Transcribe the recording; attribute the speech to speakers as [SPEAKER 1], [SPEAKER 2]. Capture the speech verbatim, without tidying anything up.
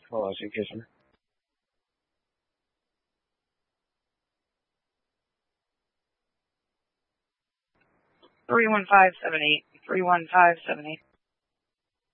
[SPEAKER 1] Hold on, she kissing me.
[SPEAKER 2] Three one five seven eight. Three one five seven eight.